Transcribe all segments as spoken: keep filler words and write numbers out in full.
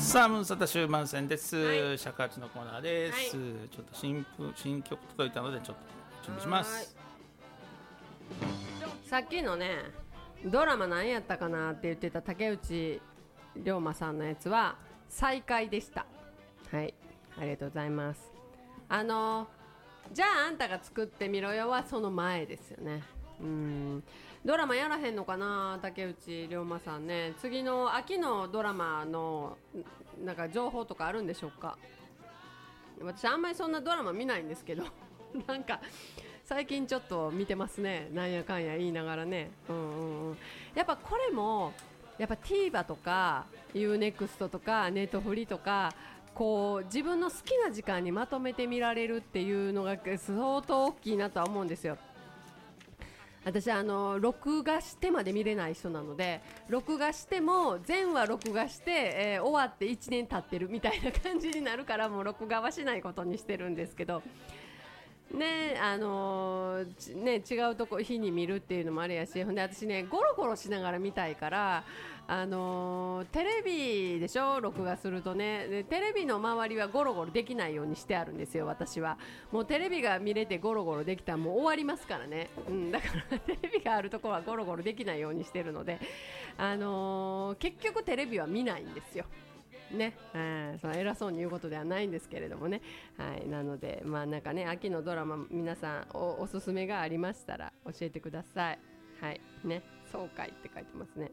さあムーンサタ終盤戦です、 はい、 尺八のコーナーです、はい、ちょっと 新, 新曲届いたのでちょっと準備します。 さっきのねドラマ何やったかなって言ってた竹内涼真さんのやつは再会でした。はい、ありがとうございます。あのじゃああんたが作ってみろよはその前ですよね。うーん、ドラマやらへんのかな竹内涼真さんね。次の秋のドラマのなんか情報とかあるんでしょうか。私あんまりそんなドラマ見ないんですけどなんか最近ちょっと見てますね、なんやかんや言いながらね、うんうんうん、やっぱこれもやっぱ TVer とか ユーネクスト とかネットフリとかこう自分の好きな時間にまとめて見られるっていうのが相当大きいなとは思うんですよ。私あの録画してまで見れない人なので、録画しても全話録画して、えー、終わっていちねん経ってるみたいな感じになるから、もう録画はしないことにしてるんですけどね、あのー、ね違うとこ日に見るっていうのもあれやし、ほんで私ねゴロゴロしながら見たいから、あのー、テレビでしょ、録画するとね。でテレビの周りはゴロゴロできないようにしてあるんですよ。私はもうテレビが見れてゴロゴロできたらもう終わりますからね、うん、だからテレビがあるところはゴロゴロできないようにしてるので、あのー、結局テレビは見ないんですよね、うん、その偉そうに言うことではないんですけれどもね、はい、なのでまあなんかね秋のドラマ皆さん お, おすすめがありましたら教えてください。はいね、爽快って書いてますね。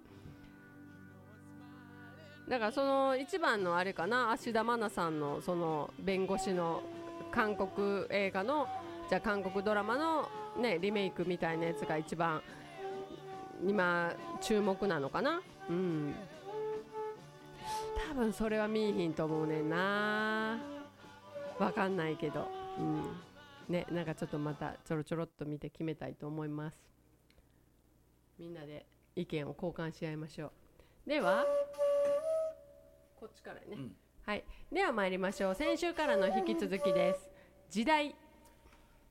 だからその一番のあれかな、芦田愛菜さんのその弁護士の韓国映画のじゃあ韓国ドラマのねリメイクみたいなやつが一番今注目なのかな。うん、多分それは見えひんと思うねんな、わかんないけど、うんね、なんかちょっとまたちょろちょろっと見て決めたいと思います。みんなで意見を交換し合いましょう。ではこっちからね、うん、はい、では参りましょう。先週からの引き続きです。時代